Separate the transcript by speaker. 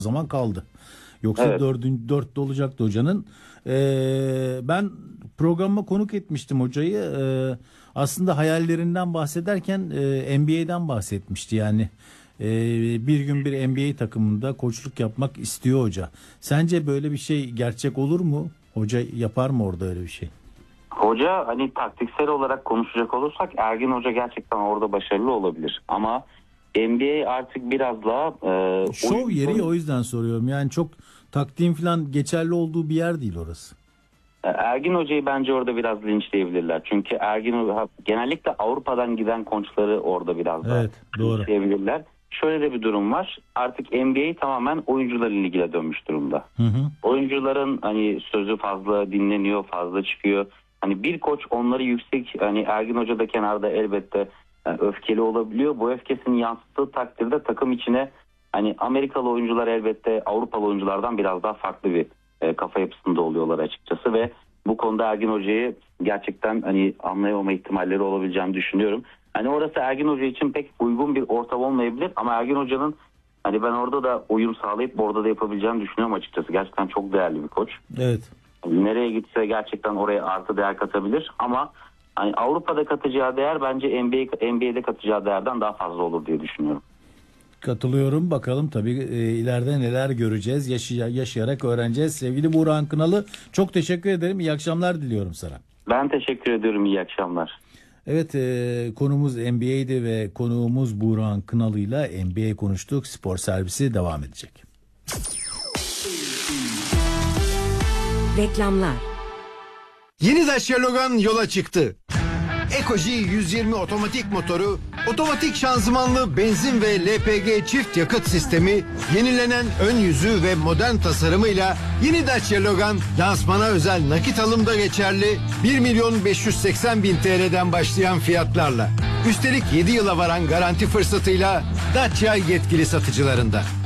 Speaker 1: zaman kaldı. Yoksa
Speaker 2: Evet.
Speaker 1: dörtte olacaktı hocanın. Ben programa konuk etmiştim hocayı. Aslında hayallerinden bahsederken NBA'den bahsetmişti. Yani bir gün bir NBA takımında koçluk yapmak istiyor hoca. Sence böyle bir şey gerçek olur mu? Hoca yapar mı orada öyle bir şey?
Speaker 2: Hoca hani taktiksel olarak konuşacak olursak Ergin Hoca gerçekten orada başarılı olabilir. Ama NBA artık biraz daha
Speaker 1: Şov yeri, o yüzden soruyorum. Yani çok taktiğin falan geçerli olduğu bir yer değil orası.
Speaker 2: Ergin Hoca'yı bence orada biraz linçleyebilirler. Çünkü Ergin Hoca genellikle Avrupa'dan giden koçları orada biraz daha linçleyebilirler. Şöyle de bir durum var. Artık NBA tamamen oyuncuların ligine dönmüş durumda.
Speaker 1: Hı hı.
Speaker 2: Oyuncuların hani sözü fazla dinleniyor, fazla çıkıyor. Hani bir koç onları yüksek, hani Ergin Hoca da kenarda elbette öfkeli olabiliyor. Bu öfkesini yansıttığı takdirde takım içine hani Amerikalı oyuncular elbette Avrupalı oyunculardan biraz daha farklı bir kafa yapısında oluyorlar açıkçası ve bu konuda Ergin Hoca'yı gerçekten hani anlayamama ihtimalleri olabileceğini düşünüyorum. Hani orası Ergin Hoca için pek uygun bir ortam olmayabilir ama Ergin Hoca'nın hani ben orada da uyum sağlayıp orada da yapabileceğini düşünüyorum açıkçası. Gerçekten çok değerli bir koç.
Speaker 1: Evet.
Speaker 2: Nereye gitse gerçekten oraya artı değer katabilir ama hani Avrupa'da katacağı değer bence NBA'de katacağı değerden daha fazla olur diye düşünüyorum.
Speaker 1: Katılıyorum. Bakalım tabii ileride neler göreceğiz. Yaşayarak öğreneceğiz. Sevgili Buğra Kınalı, çok teşekkür ederim. İyi akşamlar diliyorum sana.
Speaker 2: Ben teşekkür ediyorum. İyi akşamlar.
Speaker 1: Evet, konumuz NBA'di ve konuğumuz Buğra Kınalı'yla NBA konuştuk. Spor servisi devam edecek.
Speaker 3: Reklamlar.
Speaker 4: Yeni Dacia Logan yola çıktı. Ekoji 120 otomatik motoru, otomatik şanzımanlı benzin ve LPG çift yakıt sistemi, yenilenen ön yüzü ve modern tasarımıyla yeni Dacia Logan lansmana özel nakit alımda geçerli 1.580.000 TL'den başlayan fiyatlarla. Üstelik 7 yıla varan garanti fırsatıyla Dacia yetkili satıcılarında.